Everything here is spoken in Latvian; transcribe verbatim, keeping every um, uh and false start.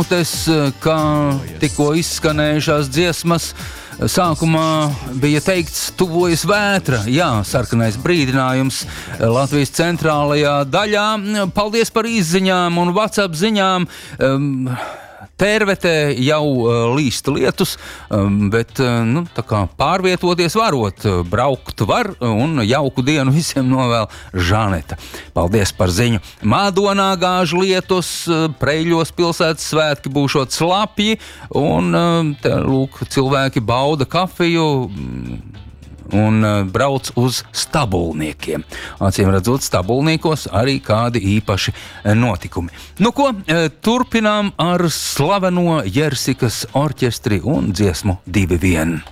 Kā tikko izskanējušās dziesmas, sākumā bija teikts, tuvojas vētra. Jā, sarkanais brīdinājums Latvijas centrālajā daļā. Paldies par izziņām un WhatsApp ziņām. Um, Tērvetē jau uh, līst lietus, um, bet uh, nu, tā kā pārvietoties varot, uh, braukt var un jauku dienu visiem novēl Žaneta. Paldies par ziņu. Mādonā gāž lietus, uh, Preļos pilsētas svētki būšot slapji un uh, te, lūk, cilvēki bauda kafiju un uh, brauc uz Stabulniekiem. Acīm redzot, Stabulniekos arī kādi īpaši notikumi. Nu ko, uh, turpinām ar slaveno Jersikas orķestri un dziesmu divi viens.